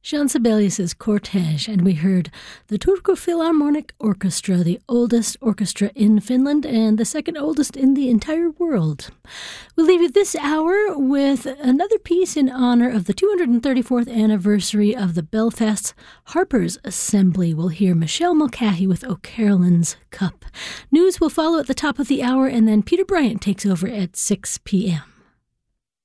Jean Sibelius's Cortege, and we heard the Turku Philharmonic Orchestra, the oldest orchestra in Finland and the second oldest in the entire world. We'll leave you this hour with another piece in honor of the 234th anniversary of the Belfast Harpers Assembly. We'll hear Michelle Mulcahy with O'Carolyn's Cup. News will follow at the top of the hour, and then Peter Bryant takes over at 6 p.m.